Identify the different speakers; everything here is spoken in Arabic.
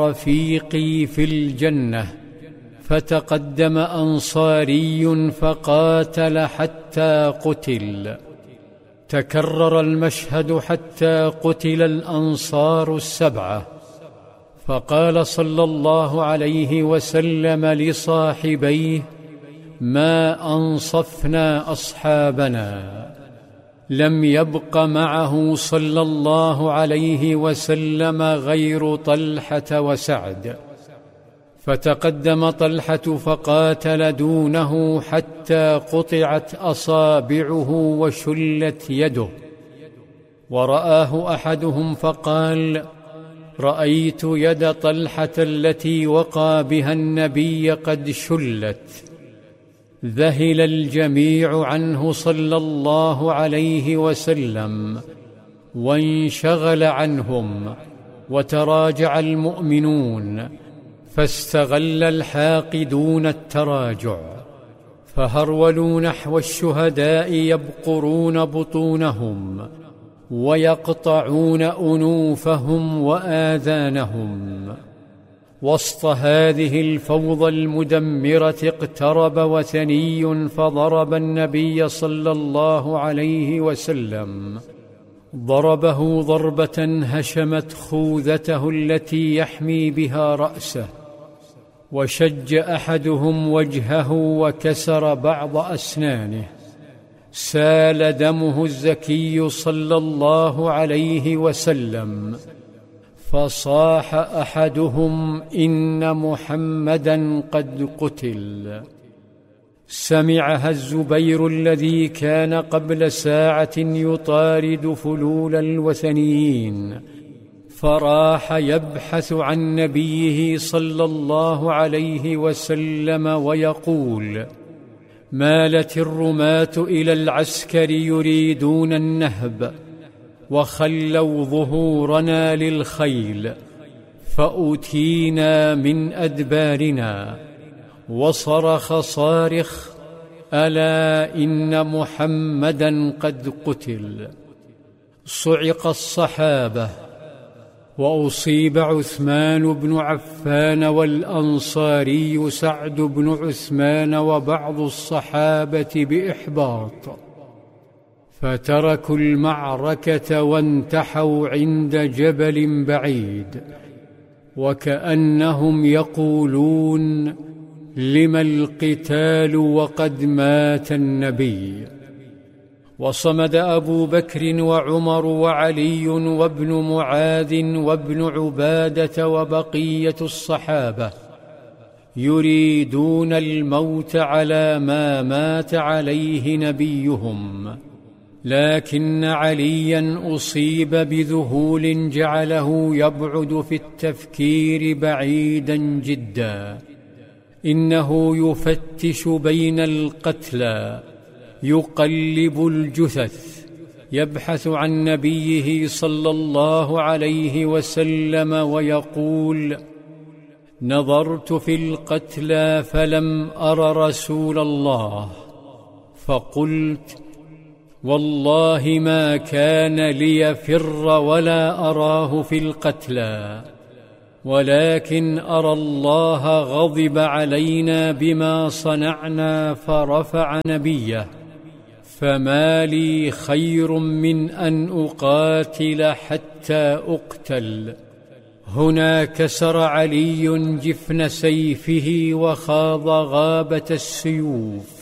Speaker 1: رفيقي في الجنة. فتقدم أنصاري فقاتل حتى قتل. تكرر المشهد حتى قتل الأنصار السبعة. فقال صلى الله عليه وسلم لصاحبيه: ما أنصفنا أصحابنا. لم يبق معه صلى الله عليه وسلم غير طلحة وسعد. فتقدم طلحة فقاتل دونه حتى قطعت أصابعه وشلت يده. ورآه أحدهم فقال: رأيت يد طلحة التي وقى بها النبي قد شلت. ذهل الجميع عنه صلى الله عليه وسلم وانشغل عنهم، وتراجع المؤمنون، فاستغل الحاقدون التراجع، فهرولوا نحو الشهداء يبقرون بطونهم ويقطعون أنوفهم وآذانهم. وسط هذه الفوضى المدمرة اقترب وثني فضرب النبي صلى الله عليه وسلم. ضربه ضربة هشمت خوذته التي يحمي بها رأسه، وشج أحدهم وجهه وكسر بعض أسنانه. سال دمه الزكي صلى الله عليه وسلم. فصاح أحدهم: إن محمدًا قد قتل. سمعها الزبير الذي كان قبل ساعة يطارد فلول الوثنيين، فراح يبحث عن نبيه صلى الله عليه وسلم ويقول: مالت الرماة إلى العسكر يريدون النهب، وخلوا ظهورنا للخيل، فأتينا من أدبارنا. وصرخ صارخ: ألا إن محمدًا قد قتل. صعق الصحابة، وأصيب عثمان بن عفان والأنصاري سعد بن عثمان وبعض الصحابة بإحباط، فتركوا المعركة وانتحوا عند جبل بعيد، وكأنهم يقولون: لم القتال وقد مات النبي. وصمد أبو بكر وعمر وعلي وابن معاذ وابن عبادة وبقية الصحابة يريدون الموت على ما مات عليه نبيهم، لكن عليا أصيب بذهول جعله يبعد في التفكير بعيدا جدا. إنه يفتش بين القتلى، يقلب الجثث، يبحث عن نبيه صلى الله عليه وسلم ويقول: نظرت في القتلى فلم أر رسول الله، فقلت: والله ما كان ليفر ولا أراه في القتلى، ولكن أرى الله غضب علينا بما صنعنا فرفع نبيه، فما لي خير من أن أقاتل حتى أقتل. هنا كسر علي جفن سيفه وخاض غابة السيوف،